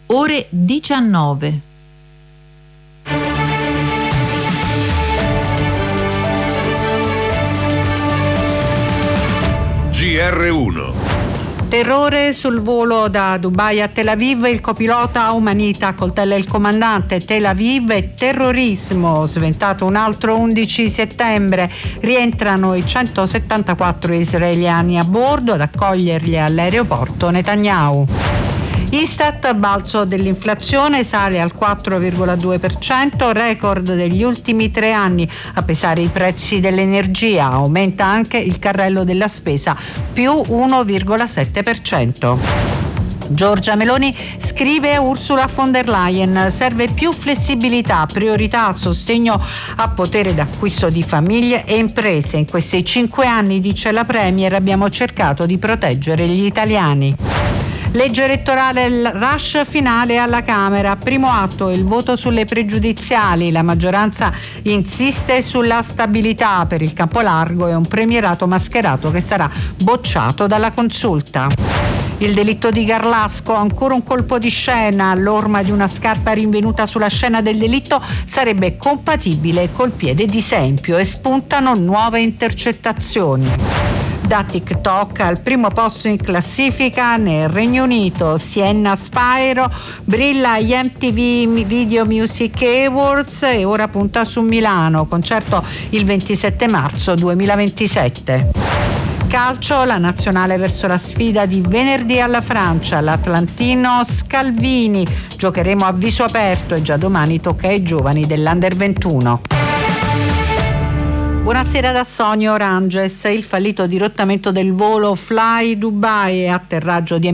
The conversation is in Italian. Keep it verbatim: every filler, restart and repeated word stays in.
ore diciannove. G R uno. Terrore sul volo da Dubai a Tel Aviv, il copilota umanita accoltella il comandante. Tel Aviv e terrorismo, sventato un altro undici settembre. Rientrano i centosettantaquattro israeliani a bordo, ad accoglierli all'aeroporto Netanyahu. Istat, balzo dell'inflazione, sale al quattro virgola due per cento, record degli ultimi tre anni. A pesare i prezzi dell'energia, aumenta anche il carrello della spesa, più uno virgola sette per cento. Giorgia Meloni scrive a Ursula von der Leyen: serve più flessibilità, priorità al sostegno a potere d'acquisto di famiglie e imprese. In questi cinque anni, dice la Premier, abbiamo cercato di proteggere gli italiani. Legge elettorale, il rush finale alla Camera. Primo atto, il voto sulle pregiudiziali. La maggioranza insiste sulla stabilità per il campo largo e un premierato mascherato che sarà bocciato dalla Consulta. Il delitto di Garlasco, ancora un colpo di scena. L'orma di una scarpa rinvenuta sulla scena del delitto sarebbe compatibile col piede di Sempio e spuntano nuove intercettazioni. Da TikTok al primo posto in classifica nel Regno Unito, Sienna Spyro brilla agli M T V Video Music Awards e ora punta su Milano, concerto il ventisette marzo duemilaventisette. Calcio, la nazionale verso la sfida di venerdì alla Francia, l'Atlantino Scalvini. Giocheremo a viso aperto e già domani tocca ai giovani dell'Under ventuno. Buonasera da Sonio Ranges. Il fallito dirottamento del volo Fly Dubai e atterraggio di